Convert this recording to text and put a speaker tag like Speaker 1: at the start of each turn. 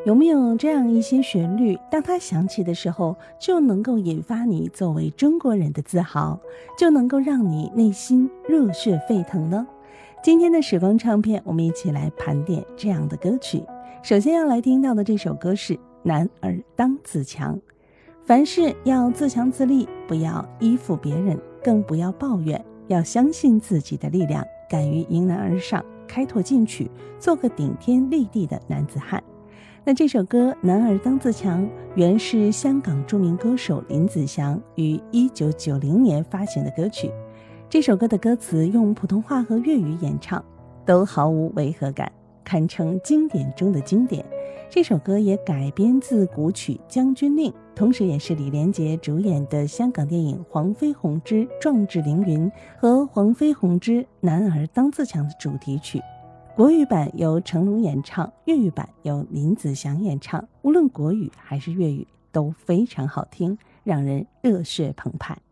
Speaker 1: 有没有这样一些旋律，当它响起的时候，就能够引发你作为中国人的自豪，就能够让你内心热血沸腾呢？今天的时光唱片，我们一起来盘点这样的歌曲。首先要来听到的这首歌是《男儿当自强》。凡事要自强自立，不要依附别人，更不要抱怨，要相信自己的力量，敢于迎难而上，开拓进取，做个顶天立地的男子汉。那这首歌《男儿当自强》原是香港著名歌手林子祥于1990年发行的歌曲。这首歌的歌词用普通话和粤语演唱，都毫无违和感，堪称经典中的经典。这首歌也改编自古曲《将军令》，同时也是李连杰主演的香港电影《黄飞鸿之壮志凌云》和《黄飞鸿之男儿当自强》的主题曲。国语版由成龙演唱，粤语版由林子祥演唱，无论国语还是粤语都非常好听，让人热血澎湃。